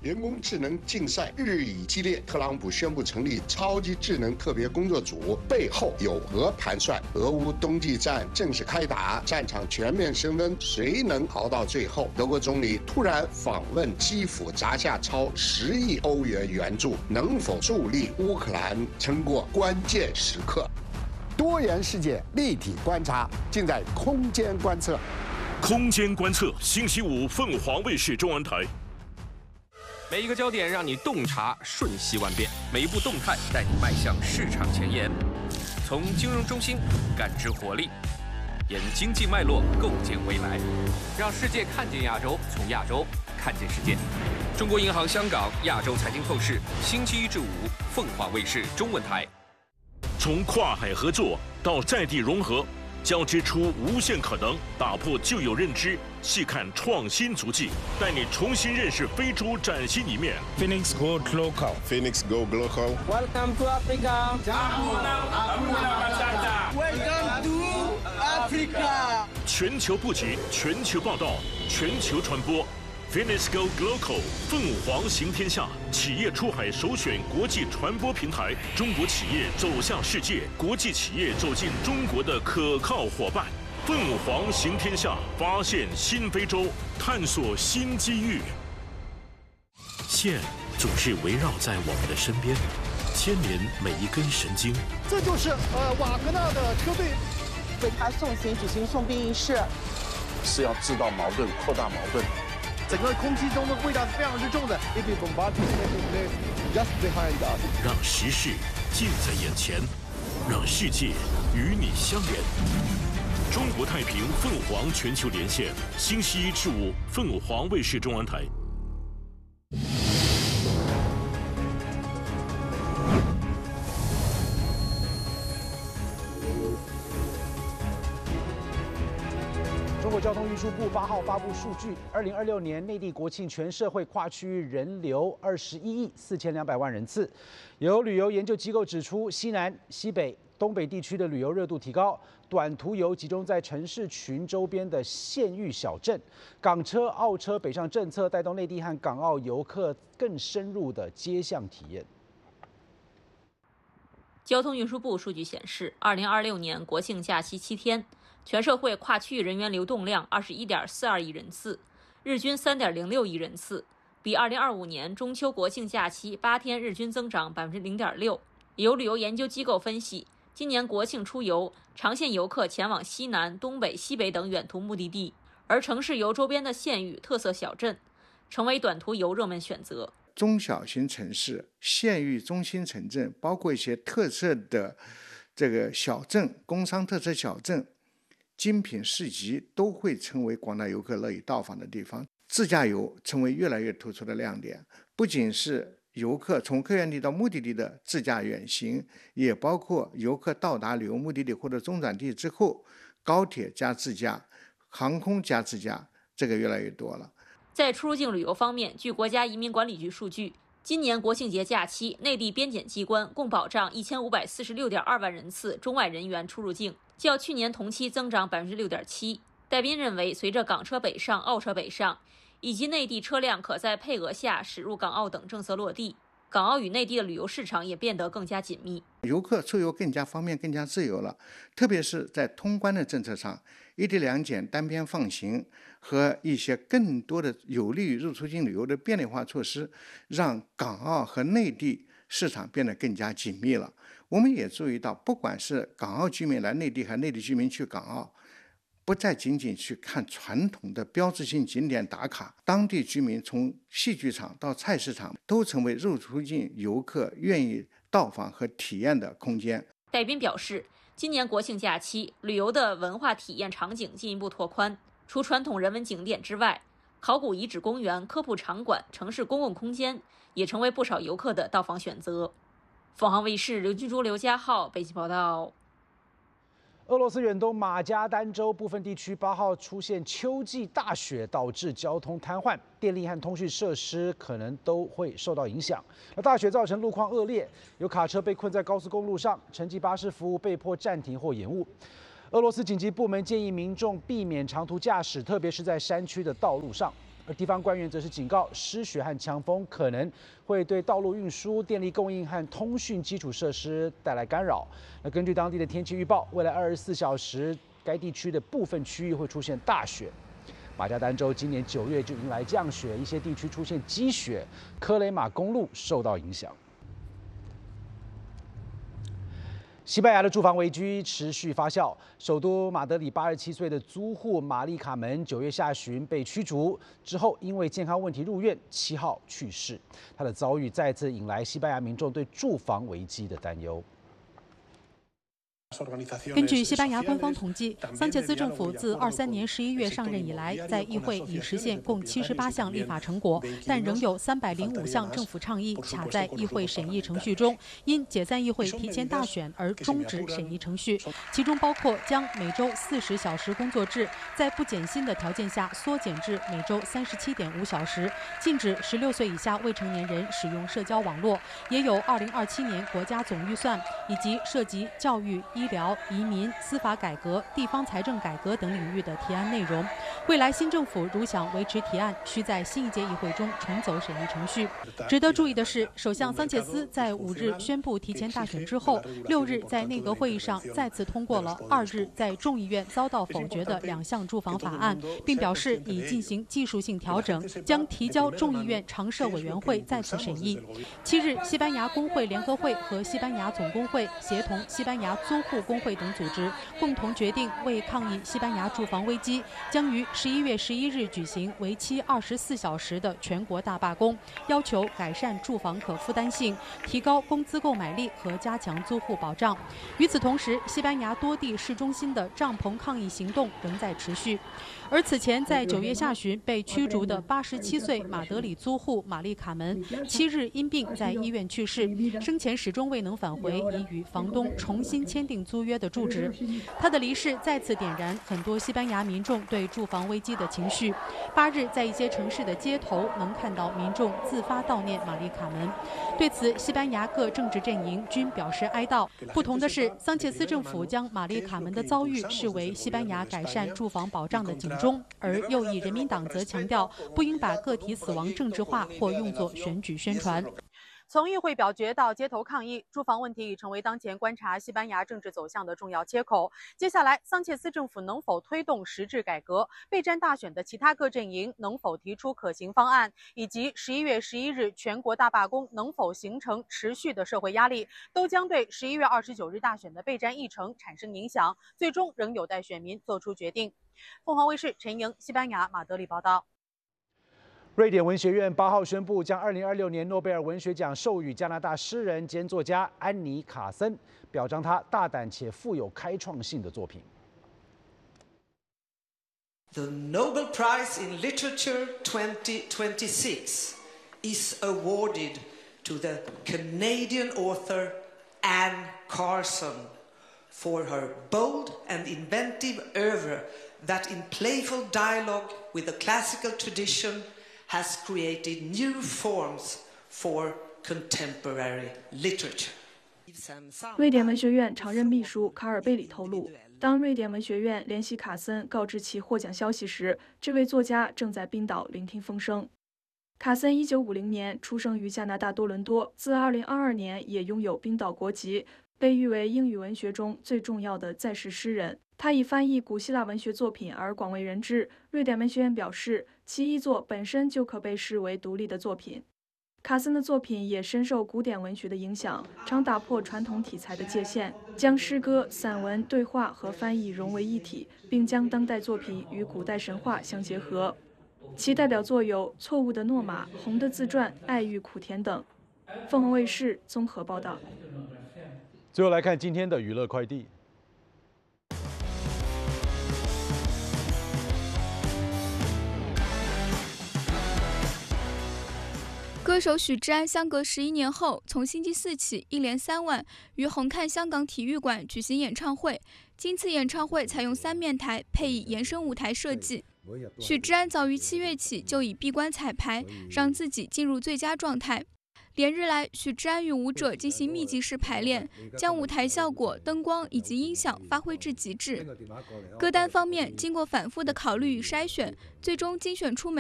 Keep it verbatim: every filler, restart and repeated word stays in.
人工智能竞赛日益激烈，特朗普宣布成立超级智能特别工作组，背后有何盘算？俄乌冬季战正式开打，战场全面升温，谁能熬到最后？德国总理突然访问基辅，砸下超十亿欧元援助，能否助力乌克兰撑过关键时刻？多元世界立体观察，尽在空间观测。 空间观测，星期五凤凰卫视中文台。 每一个焦点让你洞察瞬息万变，每一步动态带你迈向市场前沿。从金融中心感知活力，沿经济脉络构建未来，让世界看见亚洲，从亚洲看见世界。中国银行香港亚洲财经透视，星期一至五凤凰卫视中文台。 从跨海合作到在地融合，交织出无限可能，打破旧有认知，细看创新足迹，带你重新认识非洲崭新一面。 Phoenix Go Global. Phoenix Go Global. Welcome to Africa. Welcome to Africa. 全球布局，全球报道，全球传播。Phoenix Go Global， 凤凰行天下，企业出海首选国际传播平台，中国企业走向世界，国际企业走进中国的可靠伙伴。凤凰行天下，发现新非洲，探索新机遇。线总是围绕在我们的身边，牵连每一根神经。 这就是呃瓦格纳的车队， 为他送行举行送殡仪式， 是要制造矛盾，扩大矛盾。 整个空气中的味道是非常之重的。 让时事近在眼前，让世界与你相连。中国太平凤凰全球连线，星期一至五凤凰卫视中文台。 中国交通运输部八号发布数据，二零二六年内地国庆全社会跨区域人流二十一亿四千两百万人次。有旅游研究机构指出，西南、西北、东北地区的旅游热度提高，短途游集中在城市群周边的县域小镇，港车、澳车北上政策带动内地和港澳游客更深入的街巷体验。 交通运输部数据显示，二零二六年国庆假期七天。全社会跨区域人员流动量二十一点四二亿人次，日均三点零六亿人次，比二零二五年中秋国庆假期八天日均增长百分之零点六。有旅游研究机构分析，今年国庆出游，长线游客前往西南、东北、西北等远途目的地，而城市游周边的县域、特色小镇，成为短途游热门选择。 中小型城市、县域中心城镇，包括一些特色的这个小镇、工商特色小镇。精品市集都会成为广大游客乐意到访的地方，自驾游成为越来越突出的亮点。不仅是游客从客源地到目的地的自驾远行，也包括游客到达旅游目的地或者中转地之后，高铁加自驾、航空加自驾，这个越来越多了。 在出入境旅游方面，据国家移民管理局数据，今年国庆节假期，内地边检机关共保障一千五百四十六点二万人次中外人员出入境。较去年同期增长百分之六点七。戴斌认为，随着港车北上、澳车北上，以及内地车辆可在配额下驶入港澳等政策落地，港澳与内地的旅游市场也变得更加紧密， 游客出游更加方便、更加自由了。特别是在通关的政策上，一地两检、单边放行和一些更多的有利于入出境旅游的便利化措施，让港澳和内地市场变得更加紧密了。我们也注意到，不管是港澳居民来内地，还是内地居民去港澳，不再仅仅去看传统的标志性景点打卡，当地居民从戏剧场到菜市场，都成为入出境游客愿意到访和体验的空间。 戴斌表示，今年国庆假期，旅游的文化体验场景进一步拓宽，除传统人文景点之外，考古遗址公园、科普场馆、城市公共空间也成为不少游客的到访选择。凤凰卫视刘君珠、刘家浩北京报道。 俄罗斯远东马加丹州部分地区八号出现秋季大雪，导致交通瘫痪，电力和通讯设施可能都会受到影响。那大雪造成路况恶劣，有卡车被困在高速公路上，城际巴士服务被迫暂停或延误。俄罗斯紧急部门建议民众避免长途驾驶，特别是在山区的道路上。 而地方官员则是警告，湿雪和强风可能会对道路运输、电力供应和通讯基础设施带来干扰。那根据当地的天气预报，未来二十四小时，该地区的部分区域会出现大雪。马加丹州今年九月就迎来降雪，一些地区出现积雪，科雷马公路受到影响。西班牙的住房危机持续发酵，首都马德里八十七岁的租户玛丽卡门九月下旬被驱逐之后，因为健康问题入院，七号去世。他的遭遇再次引来西班牙民众对住房危机的担忧。 根据西班牙官方统计，桑切斯政府自二三年十一月上任以来，在议会已实现共七十八项立法成果，但仍有三百零五项政府倡议卡在议会审议程序中，因解散议会、提前大选而终止审议程序。其中包括将每周四十小时工作制在不减薪的条件下缩减至每周三十七点五小时，禁止十六岁以下未成年人使用社交网络，也有二零二七年国家总预算以及涉及教育、医疗、移民、司法改革、地方财政改革等领域的提案内容。未来新政府如想维持提案，需在新一届议会中重走审议程序。值得注意的是，首相桑切斯在五日宣布提前大选之后，六日在内阁会议上再次通过了二日在众议院遭到否决的两项住房法案，并表示已进行技术性调整，将提交众议院常设委员会再次审议。七日，西班牙工会联合会和西班牙总工会协同西班牙租户工会等组织共同决定，为抗议西班牙住房危机，将于十一月十一日举行为期二十四小时的全国大罢工，要求改善住房可负担性、提高工资购买力和加强租户保障。与此同时，西班牙多地市中心的帐篷抗议行动仍在持续。而此前在九月下旬被驱逐的八十七岁马德里租户玛丽卡门，七日因病在医院去世，生前始终未能返回已与房东重新签订租约的住址。他的离世再次点燃很多西班牙民众对住房危机的情绪。八日，在一些城市的街头能看到民众自发悼念玛丽卡门。对此，西班牙各政治阵营均表示哀悼。不同的是，桑切斯政府将玛丽卡门的遭遇视为西班牙改善住房保障的警钟，而右翼人民党则强调不应把个体死亡政治化或用作选举宣传。从议会表决到街头抗议，住房问题已成为当前观察西班牙政治走向的重要切口。接下来，桑切斯政府能否推动实质改革，备战大选的其他各阵营能否提出可行方案，以及十一月十一日全国大罢工能否形成持续的社会压力，都将对十一月二十九日大选的备战议程产生影响，最终仍有待选民做出决定。凤凰卫视陈莹，西班牙马德里报道。 瑞典文学院八号宣布，将二零二六年诺贝尔文学奖授予加拿大诗人兼作家安妮·卡森，表彰他大胆且富有开创性的作品。 The Nobel Prize in Literature twenty twenty-six is awarded to the Canadian author Anne Carson for her bold and inventive oeuvre that in playful dialogue with the classical tradition has created new forms for contemporary literature. 瑞典文学院常任秘书卡尔贝里透露，当瑞典文学院联系卡森告知其获奖消息时，这位作家正在冰岛聆听风声。卡森一九五零年出生于加拿大多伦多，自二零二二年也拥有冰岛国籍，被誉为英语文学中最重要的在世诗人。他以翻译古希腊文学作品而广为人知。瑞典文学院表示，其译作本身就可被视为独立的作品。卡森的作品也深受古典文学的影响，常打破传统题材的界限，将诗歌、散文、对话和翻译融为一体，并将当代作品与古代神话相结合。其代表作有《错误的诺玛》、《红的自传》、《爱欲苦甜》等。凤凰卫视综合报道。 最后来看今天的娱乐快递。 歌手许志安相隔十一年后，从星期四起一连三晚于红磡香港体育馆举行演唱会。今次演唱会采用三面台配以延伸舞台设计。许志安早于七月起就以闭关彩排，让自己进入最佳状态。连日来，许志安与舞者进行密集式排练，将舞台效果、灯光以及音响发挥至极致。歌单方面，经过反复的考虑与筛选，最终精选出每